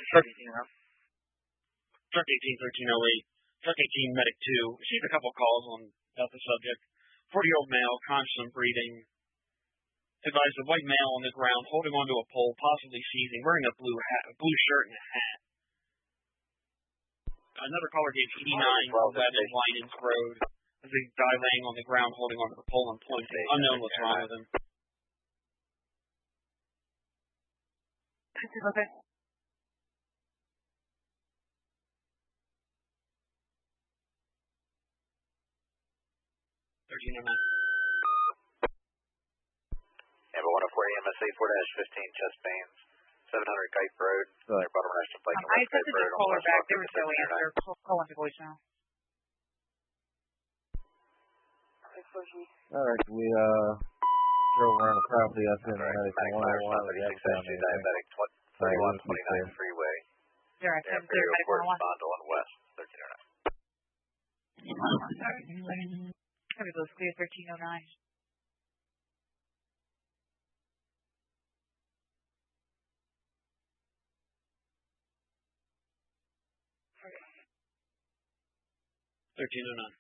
Truck 18, 1308. Truck 18, Medic 2. Received a couple calls about the subject. 40-year-old male, conscious and breathing. Advised a white male on the ground, holding onto a pole, possibly seizing, wearing a blue shirt and a hat. Another caller gave 89 11 Winans Road. There's a guy laying on the ground, holding onto the pole and pointing. Unknown what's wrong with him. Okay. 1309. Amber 104 EMS 84-15, chest pains, 700 Kite Road, near Bottom Rushton Pike. I attempted to call her back. There was no answer. Call into voicemail. Alright, we drove around the property up in Medic 101. We got down there. Diabetic 3129 freeway. There, I said Imperial Medic Court, 101. Bondal and West, 1309. Sorry, goes clear 1309. $1309.